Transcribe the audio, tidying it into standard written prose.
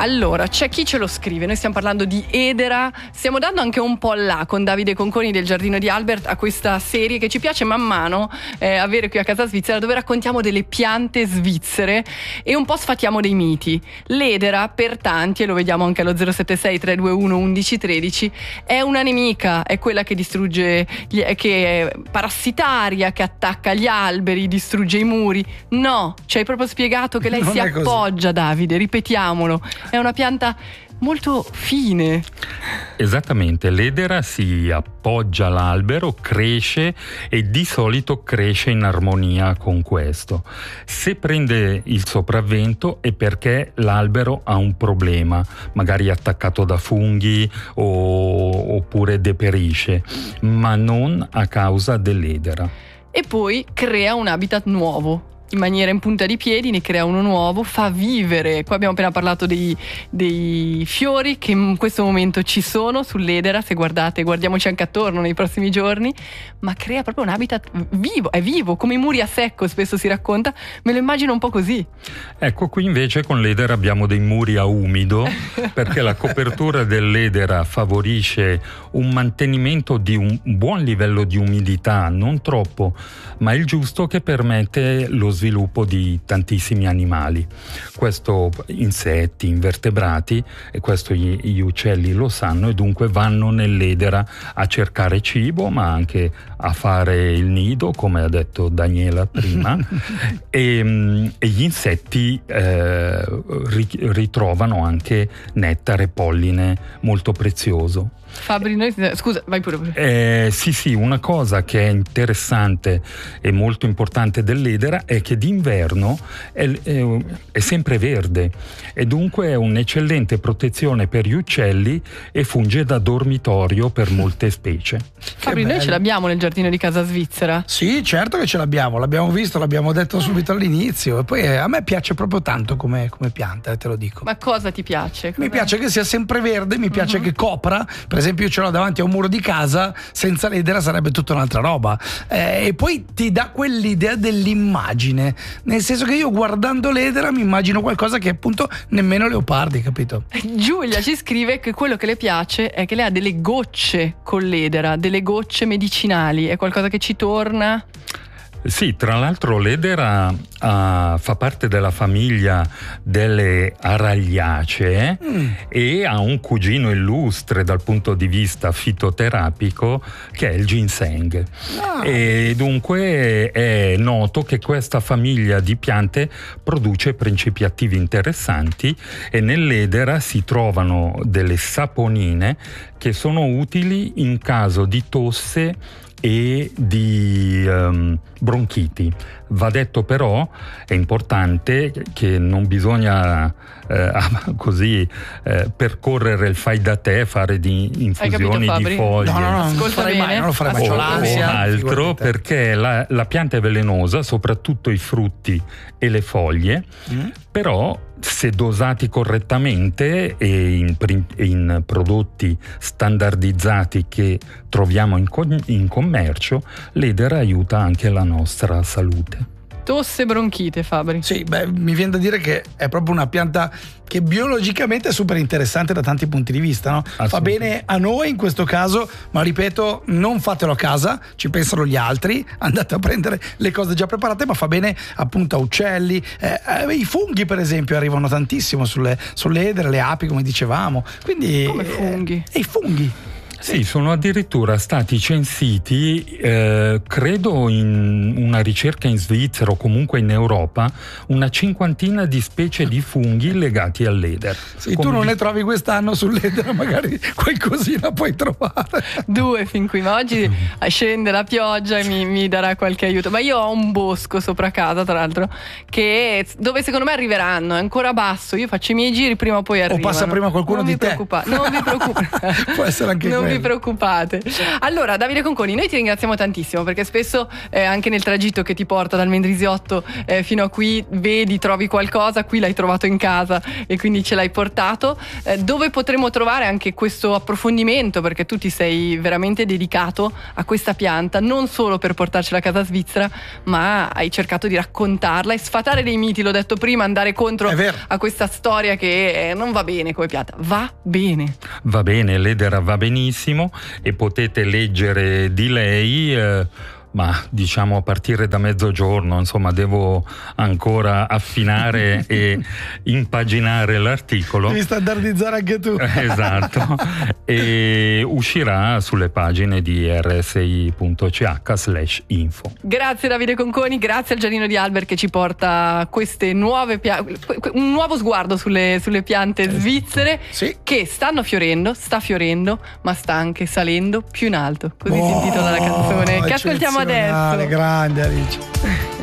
Allora, c'è chi ce lo scrive, noi stiamo parlando di edera, stiamo dando anche un po' là con Davide Conconi del Giardino di Albert a questa serie che ci piace man mano avere qui a Casa Svizzera, dove raccontiamo delle piante svizzere e un po' sfatiamo dei miti. L'edera per tanti, e lo vediamo anche allo 076 321 1113, è una nemica, è quella che distrugge, che è parassitaria, che attacca gli alberi, distrugge i muri. No, ci hai proprio spiegato che lei Non si è così. appoggia, Davide, ripetiamolo. È una pianta molto fine. Esattamente, l'edera si appoggia all'albero, cresce e di solito cresce in armonia con questo. Se prende il sopravvento è perché l'albero ha un problema, magari attaccato da funghi oppure deperisce, ma non a causa dell'edera. E poi crea un habitat nuovo. In maniera in punta di piedi ne crea uno nuovo, fa vivere. Qua abbiamo appena parlato dei fiori che in questo momento ci sono sull'edera, se guardate, guardiamoci anche attorno nei prossimi giorni, ma crea proprio un habitat vivo, è vivo, come i muri a secco spesso si racconta, me lo immagino un po' così. Ecco, qui invece con l'edera abbiamo dei muri a umido, perché la copertura dell'edera favorisce un mantenimento di un buon livello di umidità, non troppo, ma il giusto, che permette lo sviluppo di tantissimi animali. Questo insetti, invertebrati, e questo gli uccelli lo sanno, e dunque vanno nell'edera a cercare cibo, ma anche a fare il nido, come ha detto Daniela prima, e gli insetti ritrovano anche nettare, polline molto prezioso. Fabri, scusa, vai pure. Sì, una cosa che è interessante e molto importante dell'edera è che d'inverno è sempre verde e dunque è un'eccellente protezione per gli uccelli e funge da dormitorio per molte specie. Fabri, noi ce l'abbiamo nel giardino di Casa Svizzera? Sì, certo che ce l'abbiamo visto, l'abbiamo detto subito all'inizio, e poi a me piace proprio tanto come pianta, te lo dico. Ma cosa ti piace? Mi piace che sia sempre verde, mi piace che copra. Per esempio, io ce l'ho davanti a un muro di casa, senza l'edera sarebbe tutta un'altra roba. E poi ti dà quell'idea dell'immagine, nel senso che io guardando l'edera mi immagino qualcosa che appunto nemmeno leopardi, capito? Giulia ci scrive che quello che le piace è che lei ha delle gocce con l'edera, delle gocce medicinali, è qualcosa che ci torna. Sì, tra l'altro l'edera fa parte della famiglia delle aragliacee e ha un cugino illustre dal punto di vista fitoterapico che è il ginseng. E dunque è noto che questa famiglia di piante produce principi attivi interessanti, e nell'edera si trovano delle saponine che sono utili in caso di tosse e di bronchiti. Va detto però, è importante che non bisogna così percorrere il fai da te, fare di infusioni di foglie. No, non lo farei mai, non lo farei mai. O L'ansia, altro, perché la pianta è velenosa, soprattutto i frutti e le foglie, però se dosati correttamente e in prodotti standardizzati che troviamo in commercio, l'edera aiuta anche la nostra salute. Tosse e bronchite, Fabri. Sì, mi viene da dire che è proprio una pianta che biologicamente è super interessante da tanti punti di vista, no? Fa bene a noi in questo caso, ma ripeto, non fatelo a casa, ci pensano gli altri, andate a prendere le cose già preparate, ma fa bene appunto a uccelli, i funghi per esempio arrivano tantissimo sulle edere, le api come dicevamo, quindi come funghi? I funghi. Sì, sono addirittura stati censiti, credo in una ricerca in Svizzera o comunque in Europa, una cinquantina di specie di funghi legati all'edera. Sì, tu non ne trovi quest'anno sull'edera, magari qualcosina puoi trovare. 2 fin qui, ma oggi scende la pioggia e mi darà qualche aiuto. Ma io ho un bosco sopra casa, tra l'altro, dove secondo me arriveranno, è ancora basso, io faccio i miei giri, prima o poi arrivano. O passa prima qualcuno di te. Non vi preoccupate. Può essere anche quello. vi preoccupate. Allora, Davide Conconi, noi ti ringraziamo tantissimo, perché spesso anche nel tragitto che ti porta dal Mendrisiotto fino a qui vedi, trovi qualcosa, qui l'hai trovato in casa e quindi ce l'hai portato. Dove potremo trovare anche questo approfondimento, perché tu ti sei veramente dedicato a questa pianta non solo per portarcela a casa svizzera, ma hai cercato di raccontarla e sfatare dei miti, l'ho detto prima, andare contro a questa storia che non va bene come pianta. Va bene, l'edera va benissimo, e potete leggere di lei ma diciamo a partire da mezzogiorno, insomma devo ancora affinare e impaginare l'articolo. Devi standardizzare anche tu. Esatto. E uscirà sulle pagine di rsi.ch/info. Grazie Davide Conconi, grazie al Giardino di Albert che ci porta queste nuove un nuovo sguardo sulle piante svizzere, che sta fiorendo, ma sta anche salendo più in alto. Così si intitola la canzone che ascoltiamo adesso. Grande Alice.